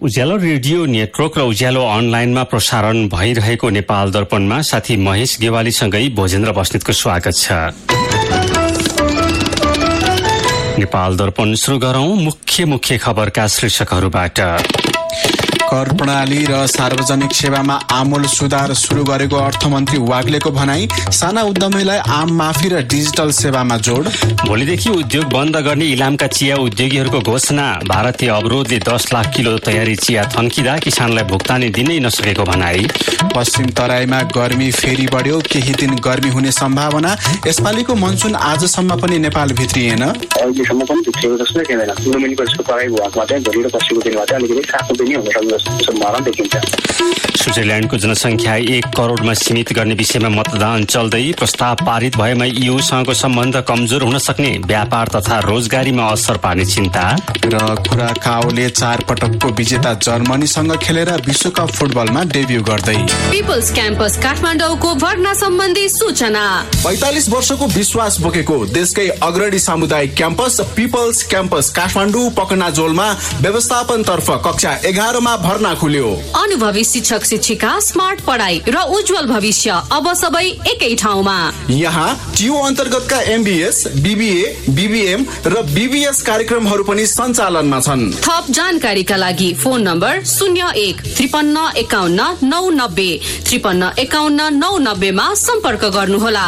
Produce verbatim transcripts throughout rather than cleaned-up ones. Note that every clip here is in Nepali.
उज्यालो रेडियो नेटवर्क र उज्यालो अनलाइनमा प्रसारण भइरहेको नेपाल दर्पणमा साथी महेश गेवालीसँगै भोजेन्द्र बस्नेतको स्वागत छ। नेपाल दर्पण सुरु गरौं मुख्य मुख्य खबरका शीर्षकहरूबाट। कर प्रणाली र सार्वजनिक सेवामा आमूल सुधार सुरु गरेको अर्थमन्त्री वाग्लेको भनाई, साना उद्यमीलाई आम माफी र डिजिटल सेवामा जोड। भोलिदेखि उद्योग बन्द गर्ने इलामका चिया उद्योगीहरूको घोषणा, भारतीय अवरोधले दस लाख किलो तयारी चिया थन्किँदा किसानलाई भुक्तानी दिनै नसकेको भनाई। पश्चिम तराईमा गर्मी फेरि बढ्यो, केही दिन गर्मी हुने सम्भावना। यसपालिको मनसुन आजसम्म पनि नेपाल भित्रिएन। अहिलेसम्म पनि भित्रिएको जस्तो देखिँदैन। पूर्वमेली पछिको तराई भूभागमा चाहिँ भोलि र पछिको दिनमा चाहिँ अलिकति सानो पनि हुन सक्छ सम्भावना देखिन्छ। स्विजरल्याण्डको जनसङ्ख्या एक करोडमा सीमित गर्ने विषयमा मतदान चल्दै, प्रस्ताव पारित भएमा ईयूसँगको सम्बन्ध कमजोर हुन सक्ने, व्यापार तथा रोजगारीमा असर पार्ने चिन्ता। र कुराकाओले चार पटकको विजेता जर्मनीसँग खेलेर विश्वकप फुटबलमा डेब्यू गर्दै। पिपल्स क्याम्पस काठमाडौँको भर्ना सम्बन्धी सूचना। पैंतालिस वर्षको विश्वास बोकेको देशकै अग्रणी सामुदायिक क्याम्पस पिपल्स क्याम्पस काठमाडौँ पकनाजोलमा व्यवस्थापनतर्फ कक्षा एघारमा भर्ना खुल्यो। अनुभवी शिक्षक शिक्षिका, स्मार्ट पढाइ र उज्जवल भविष्य अब सबै एकै ठाउँमा। यहाँ टियु अन्तर्गतका एमबीएस, बीबीए, बीबीएम र बीबीएस कार्यक्रमहरू पनि सञ्चालनमा छन्। थप जानकारीका लागि फोन नम्बर शून्य एक त्रिपन्न एकाउन्न नौ नब्बे त्रिपन्न एकाउन्न नौ नब्बेमा सम्पर्क गर्नुहोला।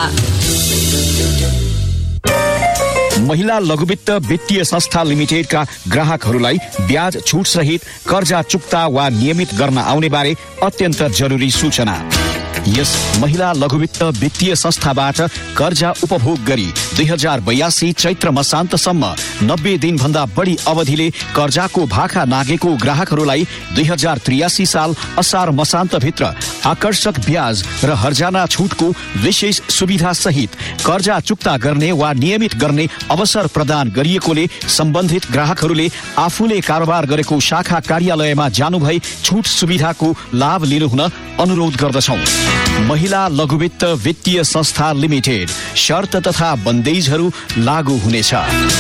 महिला लघुवित्त वित्तीय संस्था लिमिटेडका ग्राहकहरूलाई ब्याज छुट सहित कर्जा चुक्ता वा नियमित गर्न आउने बारे अत्यन्त जरुरी सूचना। यस महिला लघुवित्त वित्तीय संस्थाबाट कर्जा उपभोग गरी दुई हजार बयासी चैत्र मसान्तसम्म नब्बे दिन भन्दा बढी अवधिले कर्जाको भाका नागेको ग्राहकहरूलाई दुई हजार त्रियासी साल असार मसान्तभित्र आकर्षक ब्याज र हर्जाना छुटको विशेष सुविधा सहित कर्जा चुक्ता गर्ने वा नियमित गर्ने अवसर प्रदान गरिएकोले सम्बन्धित ग्राहकहरूले आफूले कारोबार गरेको शाखा कार्यालयमा जानुभई छुट सुविधाको लाभ लिनुहुन अनुरोध गर्दछौं। महिला लघुवित्त वित्तीय संस्था लिमिटेड। शर्त तथा बन्देजहरू लागू हुनेछ।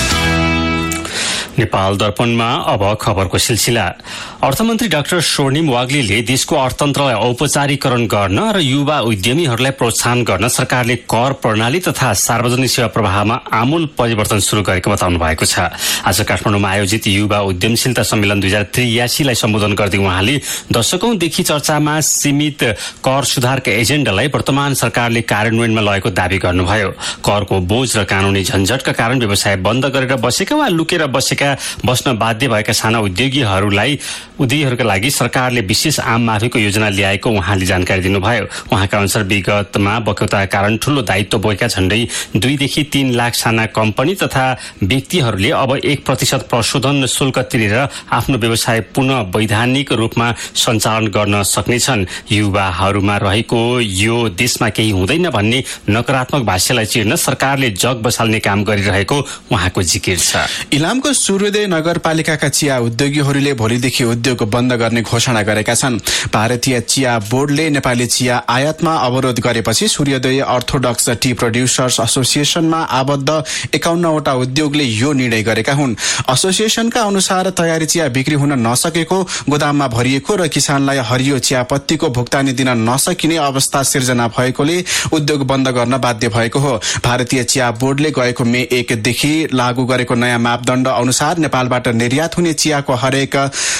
नेपाल दर्पणमा अब खबरको सिलसिला। अर्थमन्त्री डाक्टर स्वर्णिम वाग्लेले देशको अर्थतन्त्रलाई औपचारिकरण गर्न र युवा उद्यमीहरूलाई प्रोत्साहन गर्न सरकारले कर प्रणाली तथा सार्वजनिक सेवा प्रवाहमा आमूल परिवर्तन शुरू गरेको बताउनु भएको छ। आज काठमाडौँमा आयोजित युवा उद्यमशीलता सम्मेलन दुई हजार त्रियासीलाई सम्बोधन गर्दै उहाँले दशकौंदेखि चर्चामा सीमित कर सुधारका एजेण्डालाई वर्तमान सरकारले कार्यान्वयनमा लगेको दावी गर्नुभयो। करको बोझ र कानूनी झन्झटका कारण व्यवसाय बन्द गरेर बसेका वा लुकेर बसेका बस्न बाध्य भएका साना उद्योगीहरूलाई उद्योगीहरूका लागि सरकारले विशेष आम माफीको योजना ल्याएको उहाँले जानकारी दिनुभयो। उहाँका अनुसार विगतमा बक्यौताका कारण ठूलो दायित्व बोकेका झण्डै दुईदेखि तीन लाख साना कम्पनी तथा व्यक्तिहरूले अब एक प्रतिशत प्रशोधन शुल्क तिरेर आफ्नो व्यवसाय पुनः वैधानिक रूपमा सञ्चालन गर्न सक्नेछन्। युवाहरूमा रहेको यो देशमा केही हुँदैन भन्ने नकारात्मक भाष्यलाई चिर्न सरकारले जग बसाल्ने काम गरिरहेको उहाँको जिकिर छ। इलामको सूर्योदय नगरपालिकाका चिया उद्योगीहरूले भोलिदेखि उद्योग बन्द गर्ने घोषणा गरेका छन्। भारतीय चिया बोर्डले नेपाली चिया आयातमा अवरोध गरेपछि सूर्योदय अर्थोडक्स टी प्रोड्युसर्स एसोसिएसनमा आबद्ध एकाउन्नवटा उद्योगले यो निर्णय गरेका हुन्। एसोसिएसनका अनुसार तयारी चिया बिक्री हुन नसकेको, गोदाममा भरिएको र किसानलाई हरियो चियापत्तीको भुक्तानी दिन नसकिने अवस्था सिर्जना भएकोले उद्योग बन्द गर्न बाध्य भएको हो। भारतीय चिया बोर्डले गएको मे एकदेखि लागू गरेको नयाँ मापदण्ड अनुसार नेपालबाट निर्यात हुने चियाको हरेक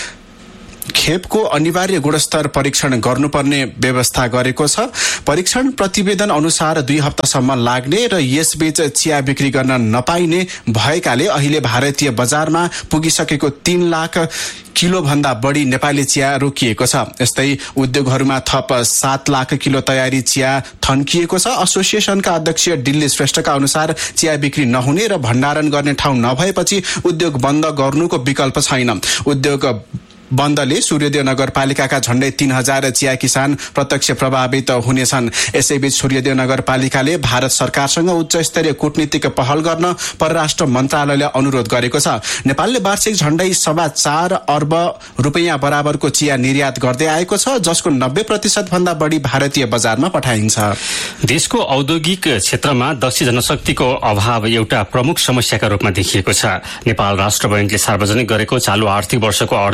खेपको अनिवार्य गुणस्तर परीक्षण गर्नुपर्ने व्यवस्था गरेको छ। परीक्षण प्रतिवेदन अनुसार दुई हप्तासम्म लाग्ने र यसबीच चिया बिक्री गर्न नपाइने भएकाले अहिले भारतीय बजारमा पुगिसकेको तीन लाख किलो भन्दा बढी नेपाली चिया रोकिएको छ। यस्तै उद्योगहरूमा थप सात लाख किलो तयारी चिया थन्किएको छ। एसोसिएसनका अध्यक्ष दिल्ली श्रेष्ठका अनुसार चिया बिक्री नहुने र भण्डारण गर्ने ठाउँ नभएपछि उद्योग बन्द गर्नुको विकल्प छैन। उद्योग बन्दले सूर्योदय नगरपालिकाका झण्डै तीन हजार चिया किसान प्रत्यक्ष प्रभावित हुनेछन्। यसैबीच सूर्योदय नगरपालिकाले भारत सरकारसँग उच्च स्तरीय कूटनीतिक पहल गर्न परराष्ट्र मन्त्रालयले अनुरोध गरेको छ। नेपालले वार्षिक झण्डै सवा चार अर्ब रुपियाँ बराबरको चिया निर्यात गर्दै आएको छ, जसको नब्बे प्रतिशत भन्दा बढी भारतीय बजारमा पठाइन्छ। देशको औद्योगिक क्षेत्रमा दक्ष जनशक्तिको अभाव एउटा प्रमुख समस्याका रूपमा देखिएको छ। नेपाल राष्ट्र बैंकले सार्वजनिक गरेको चालू आर्थिक वर्षको अर्धवार्षिक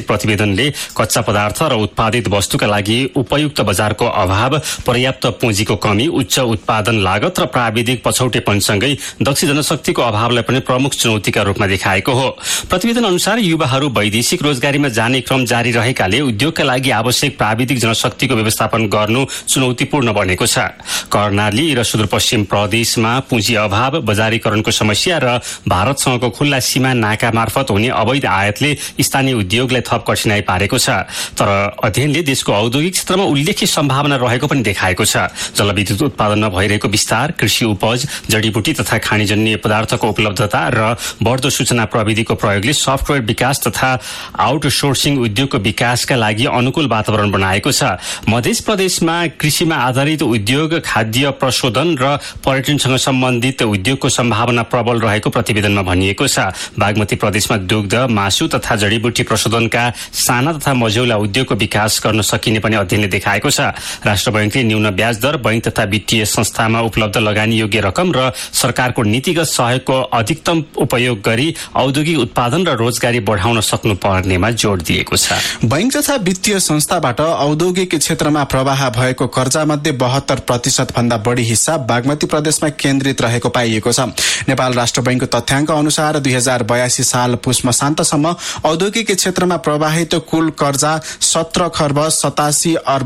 प्रकाशित प्रतिवेदनले कच्चा पदार्थ र उत्पादित वस्तुका लागि उपयुक्त बजारको अभाव, पर्याप्त पुँजीको कमी, उच्च उत्पादन लागत र प्राविधिक पछौटेपनसँगै दक्ष जनशक्तिको अभावलाई पनि प्रमुख चुनौतीका रूपमा देखाएको हो। प्रतिवेदन अनुसार युवाहरू वैदेशिक रोजगारीमा जाने क्रम जारी रहेकाले उद्योगका लागि आवश्यक प्राविधिक जनशक्तिको व्यवस्थापन गर्नु चुनौतीपूर्ण बनेको छ। कर्णाली र सुदूरपश्चिम प्रदेशमा पुँजी अभाव, बजारीकरणको समस्या र भारतसँगको खुल्ला सीमा नाका मार्फत हुने अवैध आयातले स्थानीय उद्योगलाई थप कठिनाई पारेको छ। तर अध्ययनले देशको औद्योगिक क्षेत्रमा उल्लेख्य सम्भावना रहेको पनि देखाएको छ। जलविद्युत उत्पादनमा भइरहेको विस्तार, कृषि उपज, जडीबुटी तथा खानीजन्य पदार्थको उपलब्धता र बढ्दो सूचना प्रविधिको प्रयोगले सफ्टवेयर विकास तथा आउटसोर्सिङ उद्योगको विकासका लागि अनुकूल वातावरण बनाएको छ। मध्य प्रदेशमा कृषिमा आधारित उद्योग, खाद्य प्रशोधन र पर्यटनसँग सम्बन्धित उद्योगको सम्भावना प्रबल रहेको प्रतिवेदनमा भनिएको छ। बागमती प्रदेशमा दुग्ध, मासु तथा जडीबुटी प्रशोधनका साना तथा मझौला उद्योगको विकास गर्न सकिने पनि अध्ययनले देखाएको छ। राष्ट्र बैंकले न्यून ब्याज दर, बैंक तथा वित्तीय संस्थामा उपलब्ध लगानी योग्य रकम र सरकारको नीतिगत सहयोगको अधिकतम उपयोग गरी औद्योगिक उत्पादन र रोजगारी बढाउन सक्नुपर्नेमा जोड दिएको छ। बैंक तथा वित्तीय संस्थाबाट औद्योगिक क्षेत्रमा प्रवाह भएको कर्जा मध्ये बहत्तर प्रतिशत भन्दा बढी हिस्सा बागमती प्रदेशमा केन्द्रित रहेको पाइएको छ। नेपाल राष्ट्र बैंकको तथ्याङ्क अनुसार दुई हजार बयासी साल पुष मसान्तसम्म औद्योगिक क्षेत्रमा प्रवाहित कुल कर्जा सत्र खर्ब सतासी अर्ब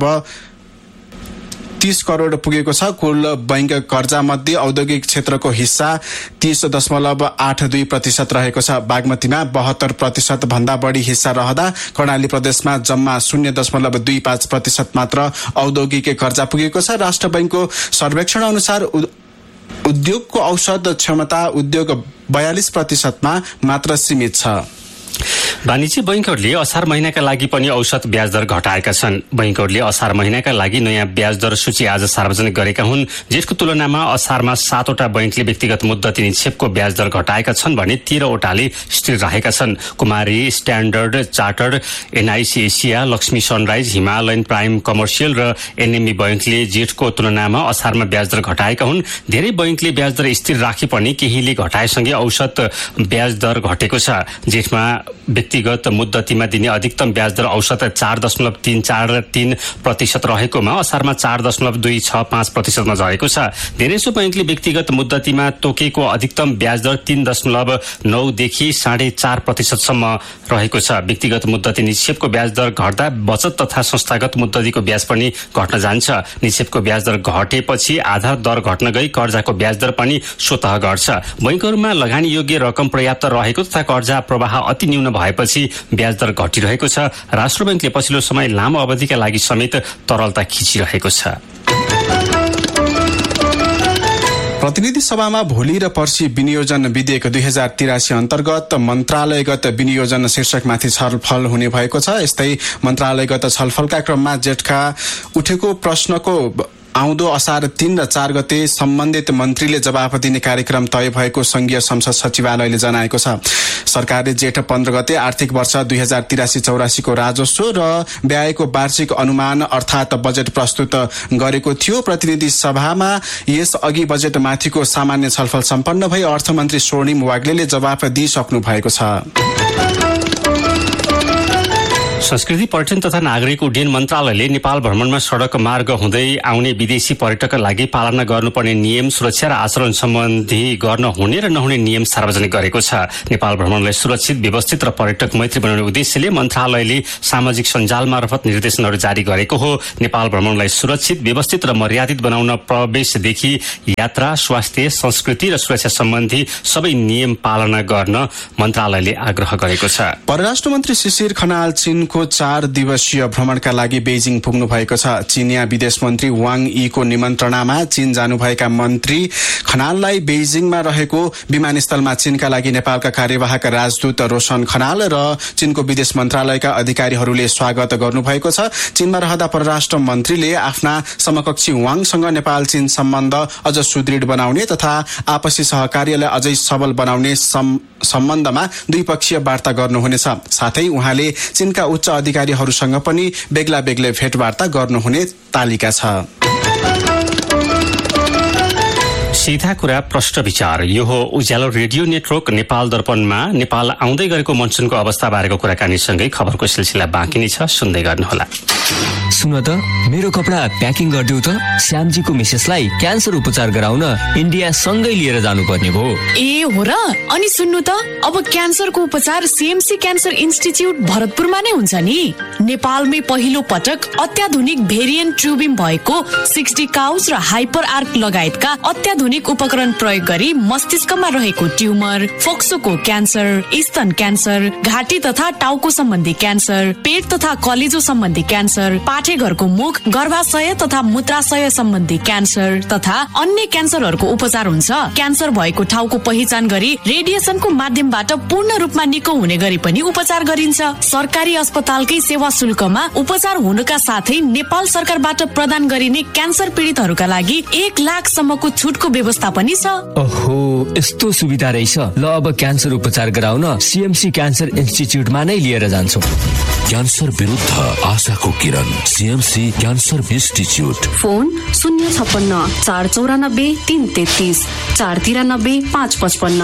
तीस करोड़ पुगेको छ। कुल बैंक कर्जा मध्ये औद्योगिक क्षेत्रको हिस्सा तीस दशमलव आठ दुई प्रतिशत रहेको छ। बागमतीमा बहत्तर प्रतिशत भन्दा बढी हिस्सा रहँदा कर्णाली प्रदेशमा जम्मा शून्य दशमलव दुई पाँच प्रतिशत मात्र औद्योगिक कर्जा पुगेको छ। राष्ट्र बैंकको सर्वेक्षण अनुसार उद्योगको औसत क्षमता उद्योग बयालीस प्रतिशतमा मात्र सीमित छ। वाणिज्य बैंकहरूले असार महिनाका लागि पनि औसत ब्याज दर घटाएका छन्। बैंकहरूले असार महिनाका लागि नयाँ ब्याज दर सूची आज सार्वजनिक गरेका हुन्। जेठको तुलनामा असारमा सातवटा बैंकले व्यक्तिगत मुद्दती निक्षेपको ब्याज दर घटाएका छन् भने तेह्रवटाले स्थिर रहेका छन्। कुमारी, standard chartered, NIC Asia, Lakshmi sunrise, Himalayan prime commercial र एनएमई बैंकले जेठको तुलनामा असारमा ब्याज दर घटाएका हुन्। धेरै बैंकले ब्याज दर स्थिर राखे पनि केहीले घटाएसँगै औसत ब्याज दर घटेको छ। जेठमा व्यक्तिगत मुद्दतीमा दिने अधिकतम ब्याज दर औसत चार दशमलव तीन चार तीन प्रतिशत रहेकोमा असारमा चार दशमलव दुई छ पाँच प्रतिशतमा झरेको छ। धेरैसो बैंकले व्यक्तिगत मुद्दतीमा तोकेको अधिकतम ब्याज दर तीन दशमलव नौदेखि साढे चार प्रतिशतसम्म रहेको छ। व्यक्तिगत मुद्दती निक्षेपको ब्याज दर घट्दा बचत तथा संस्थागत मुद्दतीको ब्याज पनि घट्न जान्छ। निक्षेपको ब्याज दर घटेपछि आधार दर घट्न गई कर्जाको ब्याज दर पनि स्वतः घट्छ। बैंकहरूमा लगानी योग्य रकम पर्याप्त रहेको तथा कर्जा प्रवाह अति न्यून भएपछि ब्याज दर घटिरहेको छ। राष्ट्र बैंकले पछिल्लो समय लामो अवधिका लागि समेत तरलता खिचिरहेको छ। प्रतिनिधि सभामा भोलि र पर्सि विनियोजन विधेयक दुई हजार तिरासी अन्तर्गत मन्त्रालयगत विनियोजन शीर्षकमाथि छलफल हुने भएको छ। यस्तै मन्त्रालयगत छलफलका क्रममा जेठका उठेको प्रश्नको आउँदो असार तीन र चार गते सम्बन्धित मन्त्रीले जवाफ दिने कार्यक्रम तय भएको संघीय संसद सचिवालयले जनाएको छ। सरकारले जेठ पन्ध्र गते आर्थिक वर्ष दुई हजार तिरासी चौरासीको राजस्व र व्ययको वार्षिक अनुमान अर्थात बजेट प्रस्तुत गरेको थियो। प्रतिनिधि सभामा यस अघि बजेट माथिको सामान्य छलफल सम्पन्न भई अर्थमन्त्री स्वर्णिम वाग्लेले जवाफ दिइसक्नु भएको छ। संस्कृति, पर्यटन तथा नागरिक उड्डयन मन्त्रालयले नेपाल भ्रमणमा सड़क मार्ग हुँदै आउने विदेशी पर्यटकका लागि पालना गर्नुपर्ने नियम, सुरक्षा र आचरण सम्बन्धी गर्न हुने र नहुने नियम सार्वजनिक गरेको छ। नेपाल भ्रमणलाई सुरक्षित, व्यवस्थित र पर्यटक मैत्री बनाउने उद्देश्यले मन्त्रालयले सामाजिक सञ्जाल मार्फत निर्देशनहरू जारी गरेको हो। नेपाल भ्रमणलाई सुरक्षित, व्यवस्थित र मर्यादित बनाउन प्रवेशदेखि यात्रा, स्वास्थ्य, संस्कृति र सुरक्षा सम्बन्धी सबै नियम पालना गर्न मन्त्रालयले आग्रह गरेको छ। परराष्ट्र मन्त्री शिशिर खनाल चीनको चार दिवसीय भ्रमणका लागि बेजिङ पुग्नु भएको छ। चीनिया विदेश मन्त्री वाङ यीको निमन्त्रणामा चीन जानुभएका मन्त्री खनाललाई बेजिङमा रहेको विमानस्थलमा चीनका लागि नेपालका कार्यवाहक राजदूत रोशन खनाल र चीनको विदेश मन्त्रालयका अधिकारीहरूले स्वागत गर्नुभएको छ। चीनमा रहँदा परराष्ट्र मन्त्रीले आफ्ना समकक्षी वाङसँग नेपाल चीन सम्बन्ध अझ सुदृढ बनाउने तथा आपसी सहकार्यलाई अझै सबल बनाउने सम्बन्धमा द्विपक्षीय वार्ता गर्नुहुनेछ। साथै उहाँले चीनका उच्च अधिकारीहरूसँग पनि बेग्ला बेग्लै भेटवार्ता गर्नुहुने तालिका छ। सीधा कुरा प्रश्न विचार। यो हो उज्यालो रेडियो नेटवर्क नेपाल दर्पणमा नेपाल आउँदै गरेको मनसुनको अवस्था बारेको कुराकानीसँगै खबरको सिलसिला बाँकी नै छ, सुन्दै गर्नुहोला। सुन त, मेरो कपडा प्याकिङ गरिदेऊ त। श्यामजीको मिसेसलाई क्यान्सर उपचार गराउन इन्डिया सँगै लिएर जानुपर्ने भयो। ए हो र? अनि सुन्नु त, अब क्यान्सरको उपचार सीएमसी क्यान्सर इन्स्टिच्युट भरतपुरमा नै हुन्छ नि। नेपालमै पहिलो पटक अत्याधुनिक भेरिएन्ट ट्युबिम भएको सिक्सटी काउस र हाइपर आर्क लगायतका अत्याधुनिक उपकरण प्रयोग गरी मस्तिष्कमा रहेको ट्युमर, फोक्सोको क्यान्सर, स्तन क्यान्सर, घाँटी तथा टाउको सम्बन्धी क्यान्सर, पेट तथा कलेजो सम्बन्धी क्यान्सर, पाठेघरको मुख, गर्भाशय तथा मूत्राशय सम्बन्धी क्यान्सर तथा अन्य क्यान्सरहरूको उपचार हुन्छ। क्यान्सर भएको ठाउँको पहिचान गरी रेडिएसनको माध्यमबाट पूर्ण रूपमा निको हुने गरी पनि उपचार गरिन्छ। सरकारी अस्पतालकै सेवा शुल्कमा उपचार हुनुका साथै नेपाल सरकारबाट प्रदान गरिने क्यान्सर पीडितहरूका लागि एक लाख सम्मको छुटको व्यवस्था पनि छ। ओहो, यस्तो सुविधा रहेछ। ल, अब क्यान्सर उपचार गराउन सीएमसी क्यान्सर इन्स्टिच्युटमा नै लिएर जान्छौँ। क्यान्सर विरुद्ध आशाको किरण, सीएमसी क्यान्सर इन्स्टिच्युट। फोन शून्य छप्पन्न चार चौरानब्बे तीन तेत्तिस चार तिरानब्बे पाँच पचपन्न।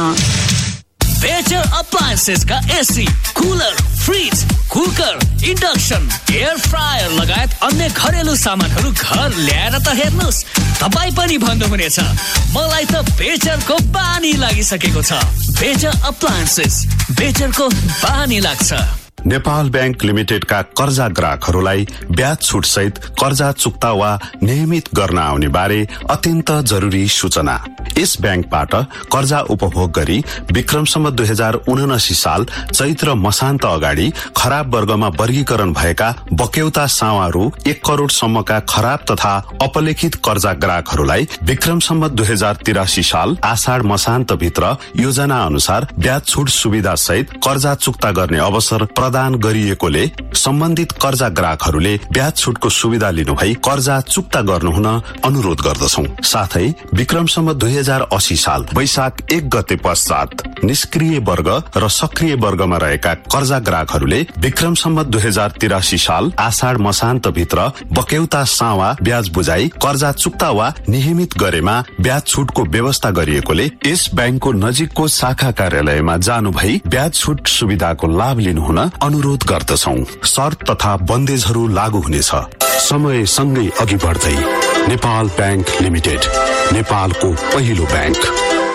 बेटर अप्लायन्सेस का AC, cooler, fridge, cooker, induction, air fryer लगायत अन्य घरेलु सामानहरू घर ल्याएर त हेर्नुहोस्, तपाईँ पनि भन्नुहुनेछ मलाई त बेटरको बानी लागिसकेको छ। बेटर अप्लायन्सेस, बेटरको बानी लाग्छ। नेपाल बैंक लिमिटेडका कर्जा ग्राहकहरूलाई ब्याज छुट सहित कर्जा चुक्ता वा नियमित गर्न आउने बारे अत्यन्त जरुरी सूचना। यस ब्याङ्कबाट कर्जा उपभोग गरी विक्रमसम्म दुई हजार उनासी साल चैत्र मसान्त अगाडि खराब वर्गमा वर्गीकरण भएका बक्यौता सावारू एक करोड़ सम्मका खराब तथा अपलेखित कर्जा ग्राहकहरूलाई विक्रमसम्म दुई हजार तिरासी साल आषाढ मसान्त भित्र योजना अनुसार ब्याज छुट सुविधा सहित कर्जा चुक्ता गर्ने अवसर प्रदान गरिएकोले सम्बन्धित कर्जा ग्राहकहरूले ब्याज छुटको सुविधा लिनु भई कर्जा चुक्ता गर्नुहुन अनुरोध गर्दछौं। साथै विक्रमसम्म दुई हजार अस्सी साल वैशाख एक गते पश्चात निष्क्रिय वर्ग र सक्रिय वर्गमा रहेका कर्जा ग्राहकहरूले विक्रमसम्म दुई हजार तिरासी साल आषाढ मसान्त भित्र बक्यौता सावा ब्याज बुझाई कर्जा चुक्ता वा नियमित गरेमा ब्याज छुटको व्यवस्था गरिएकोले यस ब्याङ्कको नजिकको शाखा कार्यालयमा जानु भई ब्याज छुट सुविधाको लाभ लिनुहुन अनुरोध गर्दछौं। शर्त तथा बन्देजहरू लागू हुनेछ। समय सँगै अघि बढ्दै नेपाल बैंक लिमिटेड, नेपालको पहिलो ब्याङ्क।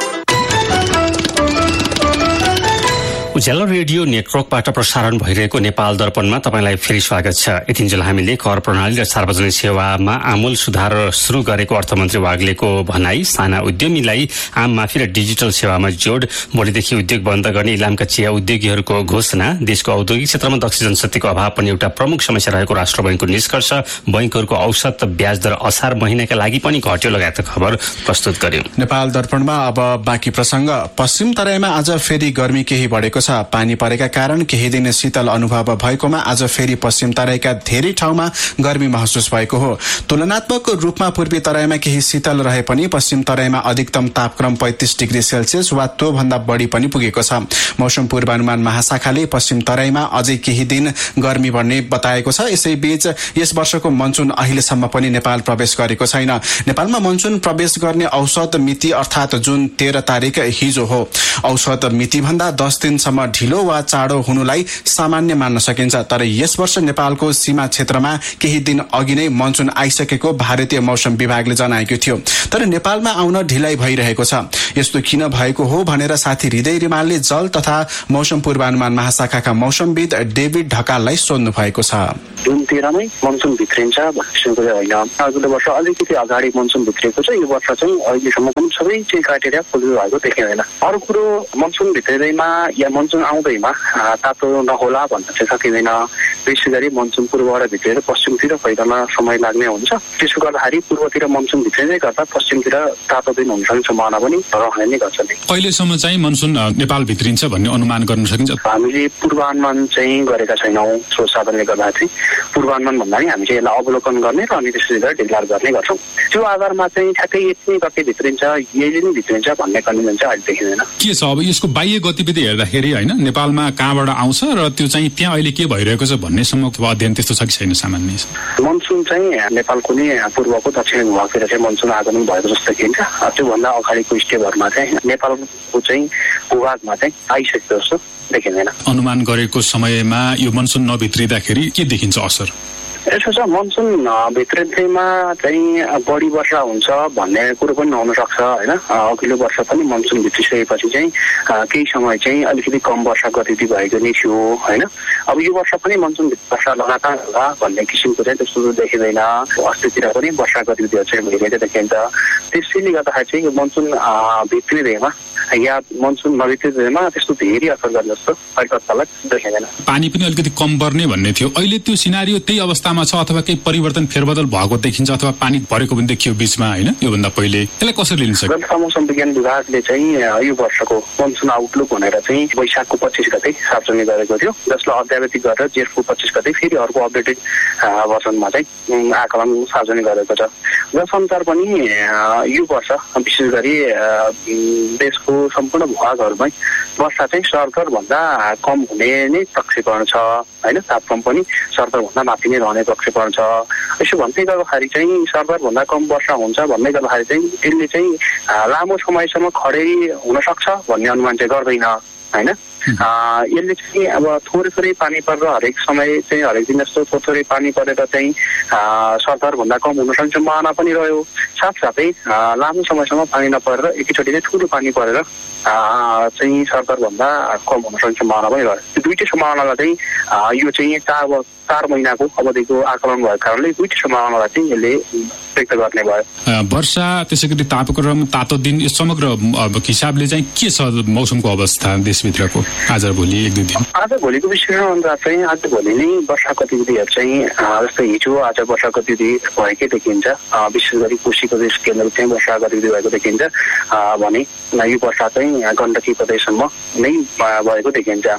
उज्यालो रेडियो नेटवर्कबाट प्रसारण भइरहेको नेपाल दर्पणमा तपाईलाई फेरि स्वागत छ। यतिन्जेल हामीले कर प्रणाली र सार्वजनिक सेवामा आमूल सुधार सुरु गरेको अर्थमन्त्री वाग्लेको भनाई, साना उद्यमीलाई आम माफी र डिजिटल सेवामा जोड, भोलिदेखि उद्योग बन्द गर्ने इलामका चिया उद्योगीहरूको घोषणा, देशको औद्योगिक क्षेत्रमा दक्ष जनशक्तिको अभाव पनि एउटा प्रमुख समस्या रहेको राष्ट्र बैंकको निष्कर्ष, बैंकहरूको औसत ब्याज दर असार महिनाका लागि पनि घट्यो लगायतका खबर प्रस्तुत गर्यौं। नेपाल दर्पणमा अब बाँकी प्रसंग। पश्चिम तराईमा आज फेरि गर्मी केही बढेको छ। पानी परेका कारण केही दिन शीतल अनुभव भएकोमा आज फेरि पश्चिम तराईका धेरै ठाउँमा गर्मी महसुस भएको हो। तुलनात्मक रूपमा पूर्वी तराईमा केही शीतल रहे पनि पश्चिम तराईमा अधिकतम तापक्रम पैंतीस डिग्री सेल्सियस वा त्यो भन्दा बढी पनि पुगेको छ। मौसम पूर्वानुमान महाशाखाले पश्चिम तराईमा अझै केही दिन गर्मी बढ्ने बताएको छ। यसैबीच यस वर्षको मनसुन अहिलेसम्म पनि नेपाल प्रवेश गरेको छैन। नेपालमा मनसुन प्रवेश गर्ने औसत मिति अर्थात जुन तेह्र तारिक हिजो हो। औसत मिति भन्दा दस दिनसम्म ढिलो वा चाँडो हुनुलाई सामान्य मान्न सकिन्छ। तर यस वर्ष नेपालको सीमा क्षेत्रमा केही दिन अघि नै मनसुन आइसकेको भारतीय मौसम विभागले जनाएको थियो। तर नेपालमा आउन ढिलाइ भइरहेको छ। यस्तो किन भएको हो भनेर साथी हृदय रिमालले जल तथा मौसम पूर्वानुमान महाशाखाका मौसमविद डेभिड ढकाललाई सोध्नु भएको छ। जुन तेह्रमै मनसुन भित्रिन्छ भन्ने कुरा होइन। अघिल्लो वर्ष अलिकति अगाडि मनसुन भित्रिएको छ। यो वर्ष चाहिँ अहिलेसम्म पनि सबै चाहिँ क्राइटेरिया फुल भएको देखिँदैन। अरू कुरो मनसुन भित्रिँदैमा या मनसुन आउँदैमा तातो नहोला भन्न चाहिँ सकिँदैन। विशेष गरी मनसुन पूर्वबाट भित्रेर पश्चिमतिर फैलन समय लाग्ने हुन्छ। त्यसो गर्दाखेरि पूर्वतिर मनसुन भित्रिँदै गर्दा पश्चिमतिर तातो दिन हुन सक्ने सम्भावना पनि रहने नै गर्छ। कहिलेसम्म चाहिँ मनसुन नेपाल भित्रिन्छ भन्ने अनुमान गर्न सकिन्छ? हामीले पूर्वानुमान चाहिँ गरेका छैनौँ। स्रोत साधनले गर्दा चाहिँ पूर्वानुमान भन्दा पनि हामी चाहिँ यसलाई अवलोकन गर्ने र अनि त्यसरी गरेर डिक्लेयर गर्ने गर्छौँ। त्यो आधारमा चाहिँ ठ्याक्कै यति गति भित्रिन्छ, यही नै भित्रिन्छ भन्ने कन्डिसन चाहिँ अहिले देखिँदैन। के छ अब यसको बाह्य गतिविधि हेर्दाखेरि होइन नेपालमा कहाँबाट आउँछ र त्यो चाहिँ त्यहाँ अहिले के भइरहेको छ भन्ने भन्ने सम्मको अध्ययन त्यस्तो छ कि छैन सामान्य? मनसुन चाहिँ नेपालको नै पूर्वको दक्षिण भूभागतिर चाहिँ मनसुन आगमन भएको जस्तो देखिन्छ। त्योभन्दा अगाडिको स्टेपहरूमा चाहिँ नेपालको चाहिँ भूभागमा चाहिँ आइसकेको जस्तो देखिँदैन। अनुमान गरेको समयमा यो मनसुन नभित्रिँदाखेरि के देखिन्छ असर? यसो छ, मनसुन भित्रिँदैमा चाहिँ बढी वर्षा हुन्छ भन्ने कुरो पनि नहुन सक्छ होइन। अघिल्लो वर्ष पनि मनसुन भित्रिसकेपछि चाहिँ केही समय चाहिँ अलिकति कम वर्षा गतिविधि भएको नै थियो होइन। अब यो वर्ष पनि मनसुन वर्षा लगातार होला भन्ने किसिमको चाहिँ त्यस्तो देखिँदैन। अस्तितिर पनि वर्षा गतिविधिहरू चाहिँ भइरहेको देखिन्छ। त्यसैले गर्दाखेरि चाहिँ यो मनसुन भित्रिँदैमा या मनसुन नभित्रिँदैमा त्यस्तो धेरै असर गर्ने जस्तो अहिले देखिँदैन। पानी पनि अलिकति कम बढ्ने भन्ने थियो, अहिले त्यो सिनारियो त्यही अवस्थामा छ अथवा केही परिवर्तन फेरबदल भएको देखिन्छ अथवा पानी भरेको पनि देखियो बीचमा होइन योभन्दा पहिले? यसलाई कसरी लिन सक्छ? गत मौसम विज्ञान विभागले चाहिँ यो वर्षको मनसुन आउटलुक भनेर चाहिँ वैशाखको पच्चिस गते सार्वजनिक गरेको थियो, जसलाई अध्यावधिक गरेर जेठको पच्चिस गते फेरि अर्को अपडेटेड भर्सनमा चाहिँ आकलन सार्वजनिक गरेको छ। जनसञ्चार पनि यो वर्ष विशेष गरी देशको सम्पूर्ण भूभागहरूमै वर्षा चाहिँ सरदर भन्दा कम हुने नै प्रक्षेपण छ होइन। तापक्रम पनि सरदर भन्दा माथि नै रहने प्रक्षेपण छ। यसो भन्दै गर्दाखेरि चाहिँ सरदर भन्दा कम वर्षा हुन्छ भन्दै गर्दाखेरि चाहिँ यसले चाहिँ लामो समयसम्म खडै हुन सक्छ भन्ने अनुमान चाहिँ गर्दैन होइन। यसले चाहिँ अब थोरै थोरै पानी परेर हरेक समय चाहिँ हरेक दिन जस्तो थोरै थोरै पानी परेर चाहिँ सरदर भन्दा कम हुन सक्ने सम्भावना पनि रह्यो। साथसाथै लामो समयसम्म पानी नपरेर एकैचोटि चाहिँ ठुलो पानी परेर चाहिँ सरदर भन्दा कम हुन सक्ने सम्भावना पनि रह्यो। त्यो दुईटै सम्भावनालाई चाहिँ यो चाहिँ चार चार महिनाको अवधिको आकलन भएको कारणले दुईटै सम्भावनालाई चाहिँ यसले व्यक्त गर्ने भयो। वर्षा त्यसै गरी तापक्रम तातो दिन यो समग्र हिसाबले चाहिँ के छ मौसमको अवस्था देशभित्रको आज भोलि एक दुई दिन? आज भोलिको विश्लेषण अनुसार चाहिँ आज भोलि नै वर्षा गतिविधिहरू चाहिँ जस्तै हिजो आज वर्षा गतिविधि भएकै देखिन्छ। विशेष गरी कोशी प्रदेश केन्द्र चाहिँ वर्षा गतिविधि भएको देखिन्छ भने यो वर्षा चाहिँ गण्डकी प्रदेशसम्म नै भएको देखिन्छ।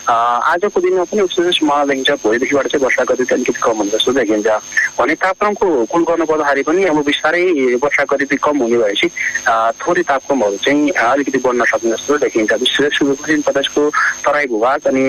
आजको दिनमा पनि उच्च सम्भावना देखिन्छ। भोलिदेखिबाट चाहिँ वर्षा गतिविधि अलिकति कम हुने जस्तो देखिन्छ भने तापक्रमको कुल गर्नु पर्दाखेरि पनि अब बिस्तारै वर्षा गतिविधि कम हुने भएपछि थोरै तापक्रमहरू चाहिँ अलिकति बढ्न सक्ने जस्तो देखिन्छ। विशेष गरी सुदूरपश्चिम प्रदेशको तराई भूभाग अनि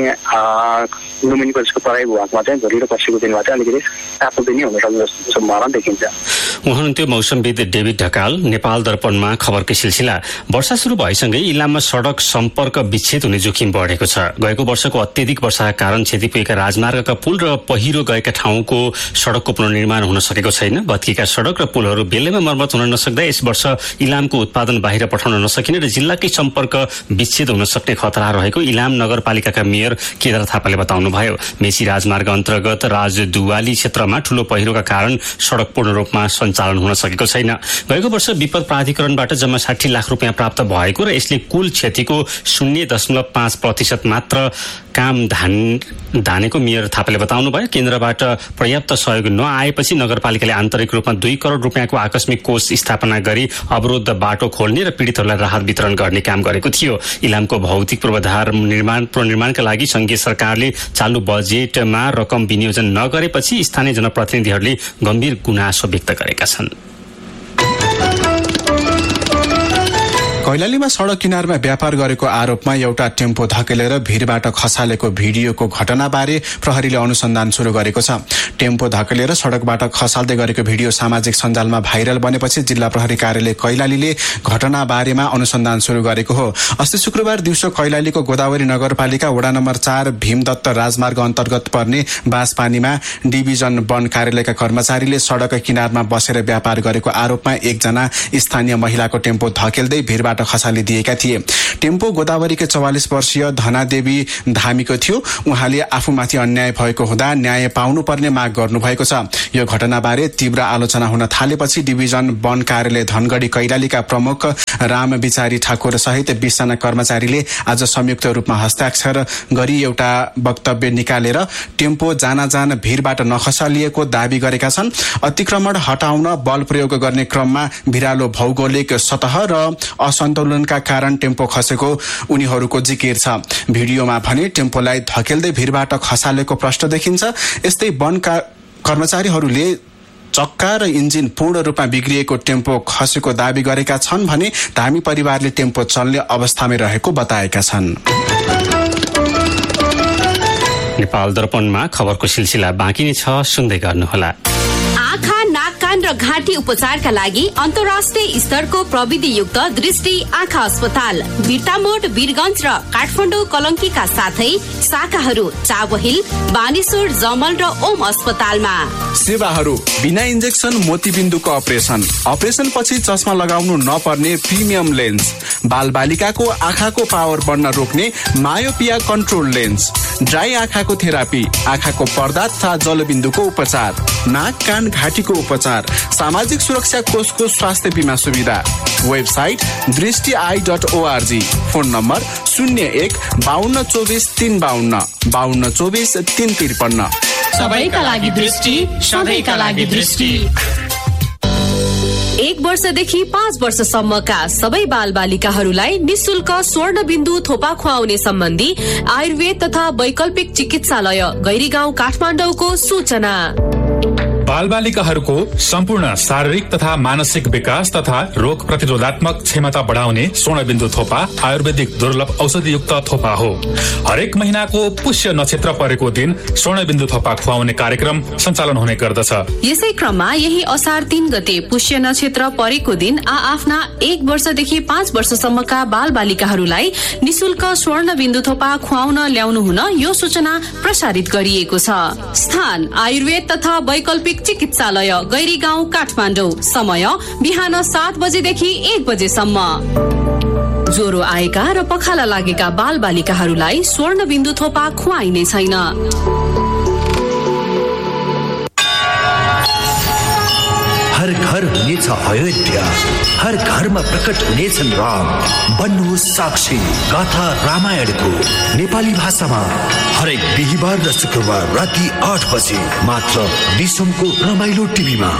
लुम्बिनी प्रदेशको तराई भूभागमा चाहिँ भोलि र पर्सिको दिनमा चाहिँ अलिकति तातो दिनै हुन सक्ने जस्तो सम्भावना देखिन्छ। उहाँनुहुन्थ्यो मौसमविद डेभिड ढकाल। नेपाल दर्पणमा खबरको सिलसिला। वर्षा सुरु भएसँगै इलाममा सडक सम्पर्क विच्छेद हुने जोखिम बढेको छ। गएको वर्षको अत्यधिक वर्षाका कारण क्षति पुगेका राजमार्गका पुल र पहिरो गएका ठाउँको सडकको पुनर्निर्माण हुन सकेको छैन। भत्किएका सडक र पुलहरू बेलैमा मर्मत हुन नसक्दा यस वर्ष इलामको उत्पादन बाहिर पठाउन नसकिने र जिल्लाकै सम्पर्क विच्छेद हुन सक्ने खतरा रहेको इलाम नगरपालिकाका मेयर केदार थापाले बताउनुभयो। मेची राजमार्ग अन्तर्गत राजदुवाली क्षेत्रमा ठूलो पहिरोका कारण सडक पूर्ण रूपमा सञ्चालन हुन सकेको छैन। गएको वर्ष विपद प्राधिकरणबाट जम्मा साठी लाख रुपियाँ प्राप्त भएको र यसले कुल क्षतिको शून्य दशमलव पाँच प्रतिशत मात्र काम धान धानेको मेयर थापाले बताउनुभयो। केन्द्रबाट पर्याप्त सहयोग नआएपछि नगरपालिकाले आन्तरिक रूपमा दुई करोड़ रुपियाँको आकस्मिक कोष स्थापना गरी अवरोध बाटो खोल्ने र पीडितहरूलाई राहत वितरण गर्ने काम गरेको थियो। इलामको भौतिक पूर्वाधार निर्माण पुनर्निर्माणका लागि संघीय सरकारले चालु बजेटमा रकम विनियोजन नगरेपछि स्थानीय जनप्रतिनिधिहरूले गम्भीर गुनासो व्यक्त गरेका छन्। कैलालीमा सड़क किनारमा व्यापार गरेको आरोपमा एउटा टेम्पो धकेलेर भिरबाट खसालेको भिडियोको घटनाबारे प्रहरीले अनुसन्धान शुरू गरेको छ। टेम्पो धकेलेर सड़कबाट खसाल्दै गरेको भिडियो सामाजिक सञ्जालमा भाइरल बनेपछि जिल्ला प्रहरी कार्यालय कैलालीले घटनाबारेमा अनुसन्धान शुरू गरेको हो। अस्ति शुक्रबार दिउँसो कैलालीको गोदावरी नगरपालिका वडा नम्बर चार भीमदत्त राजमार्ग अन्तर्गत पर्ने बाँसपानीमा डिभिजन वन कार्यालयका कर्मचारीले सड़क किनारमा बसेर व्यापार गरेको आरोपमा एकजना स्थानीय महिलाको टेम्पो धकेल्दै भिरबाट खसाली दिएका थिए। टेम्पो गोदावरीकै चौवालिस वर्षीय धनादेवी धामीको थियो। उहाँले आफूमाथि अन्याय भएको हुँदा न्याय पाउनुपर्ने माग गर्नुभएको छ। यो घटनाबारे तीव्र आलोचना हुन थालेपछि डिभिजन वन कार्यालय धनगढ़ी कैलालीका प्रमुख राम विचारी ठाकुर सहित बीस जना कर्मचारीले आज संयुक्त रूपमा हस्ताक्षर गरी एउटा वक्तव्य निकालेर टेम्पो जानाजान भिरबाट नखसालिएको दावी गरेका छन्। अतिक्रमण हटाउन बल प्रयोग गर्ने क्रममा भिरालो भौगोलिक सतह र असन्तुलनका कारण टेम्पो खसेको उनीहरूको जिकिर छ। भिडियोमा भने टेम्पोलाई धकेल्दै भिरबाट खसालेको प्रश्न देखिन्छ। यस्तै वनका कर्मचारीहरूले चक्का र इन्जिन पूर्ण रूपमा बिग्रिएको टेम्पो खसेको दावी गरेका छन् भने धामी परिवारले टेम्पो चल्ने अवस्थामै रहेको बताएका छन्। नेपाल दर्पणमा खबरको सिलसिला बाँकी नै छ, सुन्दै गर्नुहोला। आँखा, नाक, कान र घाँटी उपचारका लागि अन्तर्राष्ट्रिय स्तरको प्रविधियुक्त दृष्टि आँखा अस्पताल बिर्तामोड, वीरगञ्ज र काठमाडौँ कलङ्कीका साथै शाखाहरू चाबहिल, बानेश्वर, जमल र ओम अस्पतालमा। सेवाहरू बिना इन्जेक्सन मोतीबिन्दुको अपरेसन, अपरेसन पछि चस्मा लगाउनु नपर्ने प्रिमियम लेन्स, बाल बालिकाको आँखाको पावर बढ्न रोक्ने मायोपिया कन्ट्रोल लेन्स, ड्राई आँखाको थेरापी, आँखाको पर्दा तथा जलबिन्दुको उपचार, नाक, कान, घाँटीको उपचार, सामाजिक सुरक्षा कोषको स्वास्थ्य बीमा सुविधा। वेबसाइट दृष्टि I dot ORG. Phone number शून्य एक बाहन्न चौबिस तीन बाहन्न बाहन्न चौबिस तीन त्रिपन्न। सबैका लागि दृष्टि, सधैँका लागि दृष्टि। एक वर्षदेखि पाँच वर्षसम्मका सबै बाल बालिकाहरूलाई निशुल्क स्वर्ण बिन्दु थोपा खुवाउने सम्बन्धी आयुर्वेद तथा वैकल्पिक चिकित्सालय गैरीगाउँ काठमाडौँको सूचना। बालबालिकाहरूको सम्पूर्ण शारीरिक तथा मानसिक विकास तथा रोग प्रतिरोधात्मक क्षमता बढाउने स्वर्णबिन्दु थोपा आयुर्वेदिक दुर्लभ औषधियुक्त थोपा हो। हरेक महिनाको पुष्य नक्षत्र परेको दिन स्वर्णबिन्दु थोपा खुवाउने कार्यक्रम सञ्चालन हुने गर्दछ। यसै क्रममा यही असार तीन गते पुष्य नक्षत्र परेको दिन आ आफ्ना एक वर्षदेखि पाँच वर्षसम्मका बाल बालिकाहरूलाई निशुल्क स्वर्ण बिन्दु थोपा खुवाउन ल्याउनु हुन यो सूचना प्रसारित गरिएको छ। स्थान आयुर्वेद तथा वैकल्पिक चिकित्सालय गैरीगाउँ काठमाडौँ। समय बिहान सात बजेदेखि एक बजेसम्म। ज्वरो आएका र पखाला लागेका बाल बालिकाहरूलाई स्वर्ण बिन्दु थोपा खुवाइने छैन। हर घर हुनेछ अयोध्या, हर घरमा प्रकट हुनेछन् राम। बन्नुहोस् साक्षी गाथा रामायणको नेपाली भाषामा हरेक बिहिबार र शुक्रबार राति आठ बजे मात्र दिसमको रमाइलो टिभीमा।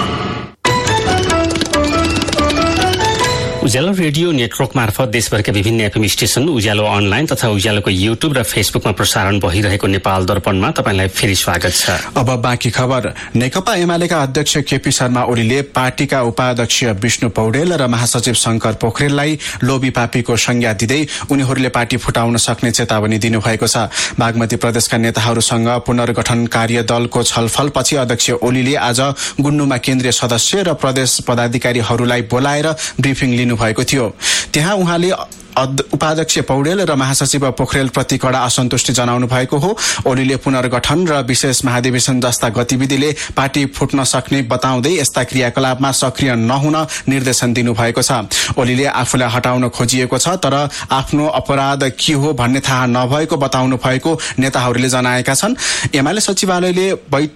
उज्यालो रेडियो नेटवर्क मार्फत देशभरका विभिन्न एफएम स्टेशन, उज्यालो अनलाइन तथा उज्यालोको युट्युब र फेसबुकमा प्रसारण भइरहेको नेपाल दर्पणमा तपाईँलाई फेरि स्वागत छ। अब बाँकी खबर। नेकपा एमालेका अध्यक्ष केपी शर्मा ओलीले पार्टीका उपाध्यक्ष विष्णु पौडेल र महासचिव शंकर पोखरेललाई लोभी पापीको संज्ञा दिँदै उनीहरूले पार्टी फुटाउन सक्ने चेतावनी दिनुभएको छ। बागमती प्रदेशका नेताहरूसँग पुनर्गठन कार्यदलको छलफलपछि अध्यक्ष ओलीले आज गुन्नुमा केन्द्रीय सदस्य र प्रदेश पदाधिकारीहरूलाई बोलाएर ब्रिफिङ लिनु भएको थियो। त्यहाँ उहाँले उपाध्यक्ष पौडेल र महासचिव पोखरेल प्रति कडा असन्तुष्टि जनाउनु भएको हो। ओलीले पुनर्गठन र विशेष महाधिवेशन जस्ता गतिविधिले पार्टी फुट्न सक्ने बताउँदै यस्ता क्रियाकलापमा सक्रिय नहुन निर्देशन दिनुभएको छ। ओलीले आफूलाई हटाउन खोजिएको छ तर आफ्नो अपराध के हो भन्ने थाहा नभएको बताउनु भएको नेताहरूले जनाएका छन्। एमाले सचिवालयले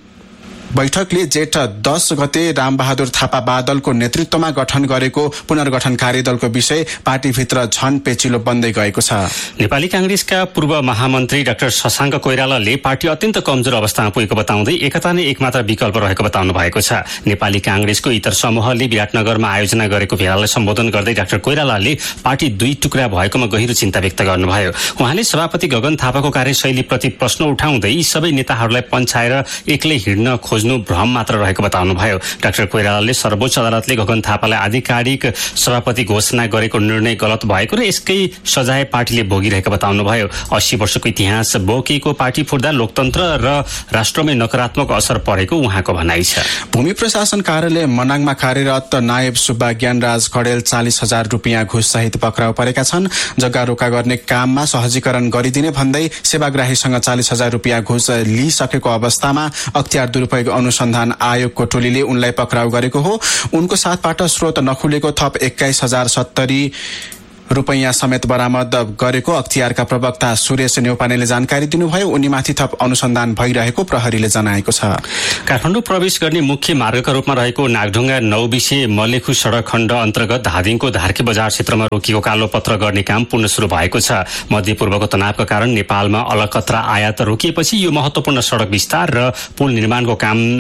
बैठकले जेठ दस गते रामबहादुर थापा बादलको नेतृत्वमा गठन गरेको पुनर्गठन कार्यदलको विषय पार्टीभित्र झन पेचिलो बन्दै गएको छ। नेपाली कांग्रेसका पूर्व महामन्त्री डाक्टर शशाङ्क कोइरालाले पार्टी अत्यन्त कमजोर अवस्थामा पुगेको बताउँदै एकता नै एकमात्र विकल्प रहेको बताउनु भएको छ। नेपाली कांग्रेसको इतर समूहले विराटनगरमा आयोजना गरेको भेलालाई सम्बोधन गर्दै डाक्टर कोइरालाले पार्टी दुई टुक्रा भएकोमा गहिरो चिन्ता व्यक्त गर्नुभयो। उहाँले सभापति गगन थापाको कार्यशैलीप्रति प्रश्न उठाउँदै यी सबै नेताहरूलाई पन्छाएर एक्लै हिँड्न खोज्नु भ्रम मात्र रहेको बताउनुभयो। डाक्टर कोइरालाले सर्वोच्च अदालतले गगन थापालाई आधिकारिक सभापति घोषणा गरेको निर्णय गलत भएको र यसकै सजाय पार्टीले भोगिरहेको बताउनुभयो। अस्सी वर्षको इतिहास बोकेको पार्टी फुट्दा लोकतन्त्र र राष्ट्रमै नकारात्मक असर परेको उहाँको भनाइ छ। भूमि प्रशासन कार्यालय मनाङमा कार्यरत नायब सुब्बा ज्ञानराज खडेल चालिस हजार रुपियाँ घुस सहित पक्राउ परेका छन्। जग्गा रोका गर्ने काममा सहजीकरण गरिदिने भन्दै सेवाग्राहीसँग चालिस हजार रुपियाँ घुस लिइसकेको अवस्थामा अख्तियार दुरूपयोग अनुसन्धान आयोगको टोलीले उनलाई पक्राउ गरेको हो। उनको साथबाट स्रोत नखुलेको थप एक्काइस हजार सत्तरी रुपैयाँ समेत बरामद गरेको अख्तियारका प्रवक्ता सुरेश नेउपानेले जानकारी दिनुभयो। उनीमाथि थप अनुसन्धान भइरहेको प्रहरीले जनाएको छ। काठमाडौँ प्रवेश गर्ने मुख्य मार्गका रूपमा रहेको नागढुङ्गा नौबिसे मलेखु सड़क खण्ड अन्तर्गत धादिङको धार्के बजार क्षेत्रमा रोकिएको कालोपत्र गर्ने काम पुनः शुरू भएको छ। मध्यपूर्वको तनावका कारण नेपालमा अलकत्रा आयात रोकिएपछि यो महत्वपूर्ण सड़क विस्तार र पुल निर्माणको काम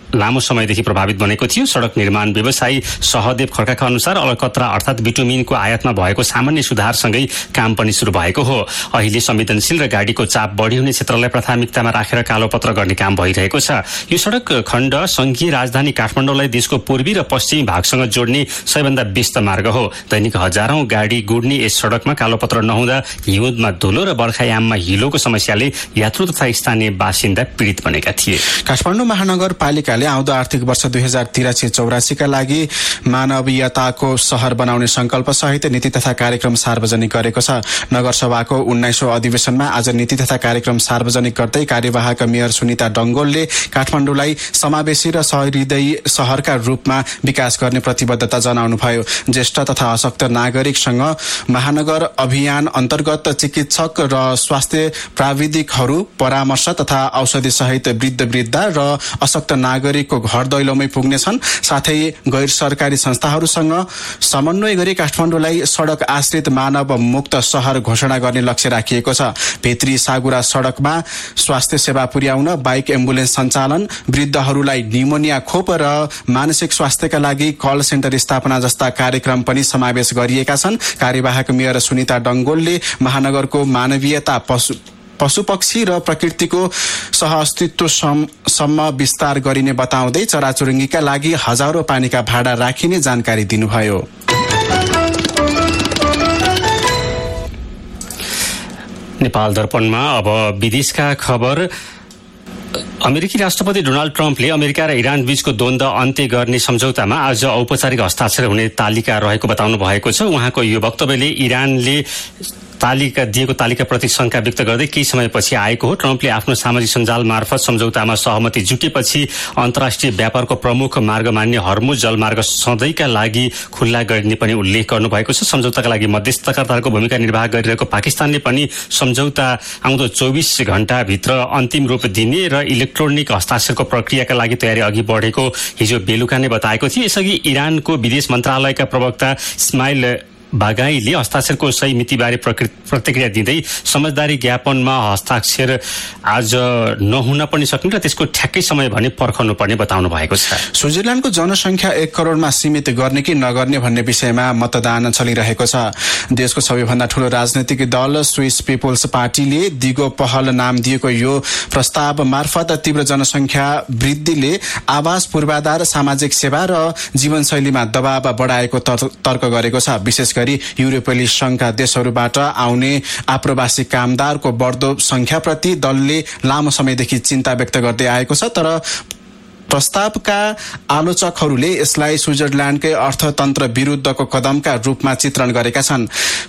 लामो समयदेखि प्रभावित बनेको थियो। सड़क निर्माण व्यवसायी सहदेव खड्काका अनुसार अलकत्रा अर्थात बिटुमिनको आयातमा भएको सामान्य सुधारसँगै काम पनि शुरू भएको हो। अहिले संवेदनशील र गाडीको चाप बढी हुने क्षेत्रलाई प्राथमिकतामा राखेर कालोपत्र गर्ने काम भइरहेको छ। यो सड़क खण्ड संघीय राजधानी काठमाडौँलाई देशको पूर्वी र पश्चिमी भागसँग जोड्ने सबैभन्दा व्यस्त मार्ग हो। दैनिक हजारौं गाडी गुड्ने यस सड़कमा कालोपत्र नहुँदा हिउँदमा धुलो र बर्खायाममा हिलोको समस्याले यात्रु तथा स्थानीय बासिन्दा पीडित बनेका थिए। काठमाडौँ महानगरपालिकाले आउँदो आर्थिक वर्ष दुई हजार तिरासी चौरासीका लागि मानवीयताको शहर बनाउने संकल्प सहित नीति तथा कार्यक्रम सार्वजनिक गरेको छ। नगरसभाको उन्नाइसौं अधिवेशनमा आज नीति तथा कार्यक्रम सार्वजनिक गर्दै कार्यवाहक मेयर सुनिता डंगोलले काठमाडौँलाई समावेशी र सहृदयी शहरका रूपमा विकास गर्ने प्रतिबद्धता जनाउनुभयो। ज्येष्ठ तथा अशक्त नागरिकसँग महानगर अभियान अन्तर्गत चिकित्सक र स्वास्थ्य प्राविधिकहरू परामर्श तथा औषधि सहित वृद्ध वृद्धा र अशक्त नागरिकको घर दैलोमै पुग्नेछन्। साथै गैर सरकारी संस्थाहरूसँग समन्वय गरी काठमाडौँलाई सड़क आश्रित मानव मुक्त शहर घोषणा गर्ने लक्ष्य राखिएको छ। भित्री सागुरा सड़कमा स्वास्थ्य सेवा पुर्याउन बाइक एम्बुलेन्स सञ्चालन, वृद्धहरूलाई निमोनिया खोप र मानसिक स्वास्थ्यका लागि कल सेन्टर स्थापना जस्ता कार्यक्रम पनि समावेश गरिएका छन्। कार्यवाहक मेयर सुनिता डंगोलले महानगरको मानवीयता पशु पशुपक्षी र प्रकृतिको सहअस्तित्वसम्म विस्तार गरिने बताउँदै चराचुरुङ्गीका लागि हजारौं पानीका भाडा राखिने जानकारी दिनुभयो। नेपाल दर्पणमा अब विदेशका खबर। अमेरिकी राष्ट्रपति डोनाल्ड ट्रम्पले अमेरिका र इरान बीचको द्वन्द्व अन्त्य गर्ने सम्झौतामा आज औपचारिक हस्ताक्षर हुने तालिका रहेको बताउनु भएको छ। उहाँको यो वक्तव्यले इरानले तालिका दिएको तालिकाप्रति शंका व्यक्त गर्दै केही समयपछि आएको हो। ट्रम्पले आफ्नो सामाजिक सञ्जाल मार्फत सम्झौतामा सहमति जुटेपछि अन्तर्राष्ट्रिय व्यापारको प्रमुख मार्ग मान्ने हर्मुज जलमार्ग सधैँका लागि खुल्ला गर्ने पनि उल्लेख गर्नुभएको छ। सम्झौताका लागि मध्यस्थकर्ताको भूमिका निर्वाह गरिरहेको पाकिस्तानले पनि सम्झौता आउँदो चौबिस घण्टाभित्र अन्तिम रूप दिने र इलेक्ट्रोनिक हस्ताक्षरको प्रक्रियाका लागि तयारी अघि बढेको हिजो बेलुका नै बताएको थियो। यसअघि इरानको विदेश मन्त्रालयका प्रवक्ता इस्माइल बागाईले हस्ताक्षरको सही मितिबारे प्रतिक्रिया दिँदै समझदारी ज्ञापनमा हस्ताक्षर आज नहुन पनि सक्ने र त्यसको ठ्याक्कै समय भने पर्खनु पर्ने बताउनु भएको छ। स्विजरल्याण्डको जनसंख्या एक करोडमा सीमित गर्ने कि नगर्ने भन्ने विषयमा मतदान चलिरहेको छ। देशको सबैभन्दा ठूलो राजनैतिक दल स्विस पिपुल्स पार्टीले दिगो पहल नाम दिएको यो प्रस्ताव मार्फत तीव्र जनसंख्या वृद्धिले आवास पूर्वाधार, सामाजिक सेवा र जीवनशैलीमा दबाव बढाएको तर्क गरेको छ। विशेष गरी युरोपेली संघका देशहरूबाट आउने आप्रवासी कामदारको बढ्दो संख्याप्रति दलले लामो समयदेखि चिन्ता व्यक्त गर्दै आएको छ। तर प्रस्तावका आलोचकहरूले यसलाई स्विजरल्याण्डकै अर्थतन्त्र विरुद्धको कदमका रूपमा चित्रण गरेका छन्।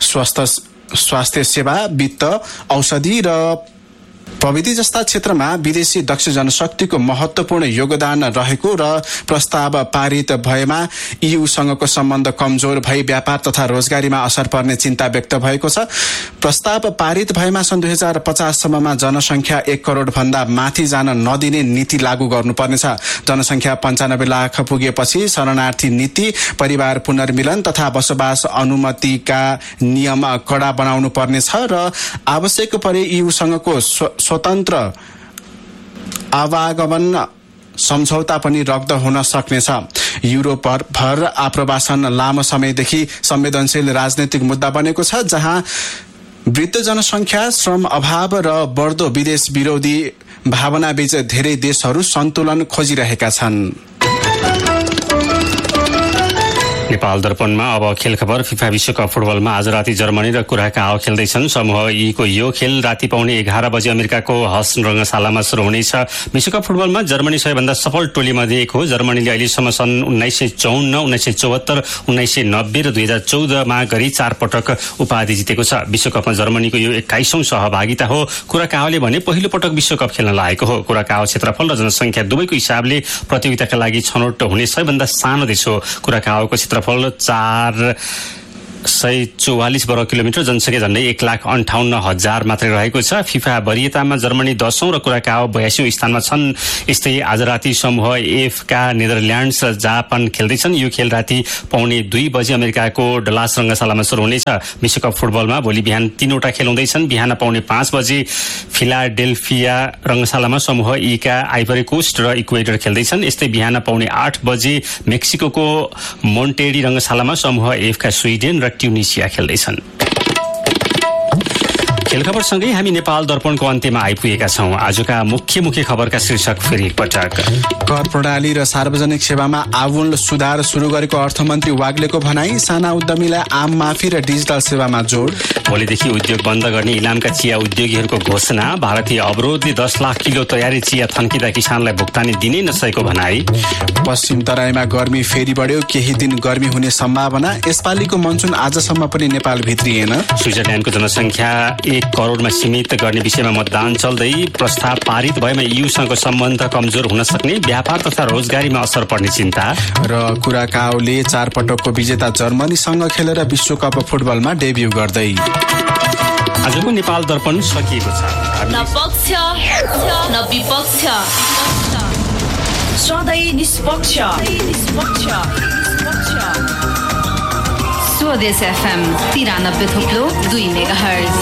स्वास्थ्य सेवा, वित्त, औषधि र प्रविधि जस्ता क्षेत्रमा विदेशी दक्ष जनशक्तिको महत्वपूर्ण योगदान रहेको र प्रस्ताव पारित भएमा ईयूसँगको सम्बन्ध कमजोर भई व्यापार तथा रोजगारीमा असर पर्ने चिन्ता व्यक्त भएको छ। प्रस्ताव पारित भएमा सन् दुई हजार पचाससम्ममा जनसंख्या एक करोड भन्दा माथि जान नदिने नीति लागू गर्नुपर्नेछ। जनसंख्या पञ्चानब्बे लाख पुगेपछि शरणार्थी नीति, परिवार पुनर्मिलन तथा बसोबास अनुमतिका नियम कडा बनाउनु पर्नेछ र आवश्यक परे ईयूसँगको स्वतन्त्र आवागमन सम्झौता पनि रद्द हुन सक्नेछ। युरोप भर आप्रवासन लामो समयदेखि संवेदनशील राजनैतिक मुद्दा बनेको छ, जहाँ वृद्ध जनसंख्या, श्रम अभाव र बढ्दो विदेश विरोधी भावनाबीच धेरै देशहरू सन्तुलन खोजिरहेका छन्। नेपाल दर्पणमा अब खेल खबर। फिफा विश्वकप फुटबलमा आज राति जर्मनी र कुराकाओ खेल्दैछन्। समूह ई को यो खेल राति पाउने एघार बजे अमेरिकाको हसन रंगशालामा शुरू हुनेछ। विश्वकप फुटबलमा जर्मनी सबैभन्दा सफल टोलीमध्ये एक हो। जर्मनीले अहिलेसम्म सन् उन्नाइस सय चौन्न, उन्नाइस सय चौहत्तर, उन्नाइस सय नब्बे र दुई हजार चौधमा गरी चार पटक उपाधि जितेको छ। विश्वकपमा जर्मनीको यो एक्काइसौं सहभागिता हो। कुराकाओले भने पहिलो पटक विश्वकप खेल्न लागेको हो। कुराकाओ क्षेत्रफल र जनसंख्या दुवैको हिसाबले प्रतियोगिताका लागि छनौट हुने सबैभन्दा सानो देश हो। कुराकाओको क्षेत्र चार सय चौवालिस वर्ग किलोमिटर, जनसङ्ख्या झन्डै एक लाख अन्ठाउन्न हजार मात्रै रहेको छ। फिफा वरियतामा जर्मनी दशौं र कुराकाओ बयासीौं स्थानमा छन्। यस्तै आज राति समूह एफ का नेदरल्यान्ड्स र जापान खेल्दैछन्। यो खेल राति पौने दुई बजे अमेरिकाको डलास रङ्गशालामा सुरु हुनेछ। विश्वकप फुटबलमा भोलि बिहान तीनवटा खेल हुँदैछन्। बिहान पौने पाँच बजे फिलाडेल्फिया रङ्गशालामा समूह ई का आइभरी कोस्ट र इक्वेडर खेल्दैछन्। यस्तै बिहान पौने आठ बजे मेक्सिको मोन्टेडी रङ्गशालामा समूह एफ का स्विडेन र ट्युनिसिया खेल्दैछन्। खेल खबरसँगै हामी नेपाल दर्पणको अन्त्यमा आइपुगेका छौं। आजका मुख्य मुख्य खबरका शीर्षक फेरि एकपटक। कर प्रणाली र सार्वजनिक सेवामा आमूल सुधार सुरु गरेको अर्थमन्त्री वाग्लेको भनाई। साना उद्यमीलाई आम माफी र डिजिटल सेवामा जोड। भोलिदेखि उद्योग बन्द गर्ने इलामका चिया उद्योगीहरूको घोषणा। भारतीय अवरोधले दस लाख किलो तयारी चिया थन्किँदा किसानलाई भुक्तानी दिनै नसकेको भनाई। पश्चिम तराईमा गर्मी फेरि बढ्यो, केही दिन गर्मी हुने सम्भावना। यसपालिको मनसुन आजसम्म पनि नेपाल भित्रिएन। स्विजरल्याण्डको जनसङ्ख्या एक करोडमा सीमित गर्ने विषयमा मतदान चल्दै। प्रस्ताव पारित भएमा ईयूसँगको सम्बन्ध कमजोर हुन सक्ने, व्यापार तथा रोजगारीमा असर पर्ने चिन्ता। र कुराकाओले चार पटकको विजेता जर्मनीसँग खेलेर विश्वकप फुटबलमा डेब्यू गर्दै। आजको नेपाल दर्पण सकिएको छ। न पक्ष न विपक्ष, सधैँ निष्पक्ष। स्वदेश एफएम तिरानब्बे थुप्लो दुई मेगाहर्ज।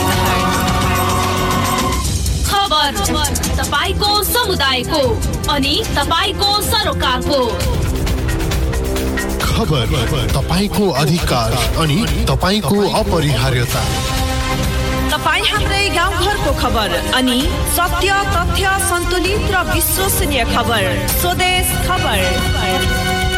खबर तपाईको समुदायको अनि तपाईको सरोकारको। खबर तपाईको अधिकार अनि तपाईको अपरिहार्यता। तपाई हाम्रै गाउँघरको खबर अनि सत्य, तथ्य, सन्तुलित र विश्वसनीय खबर। स्वदेश खबर।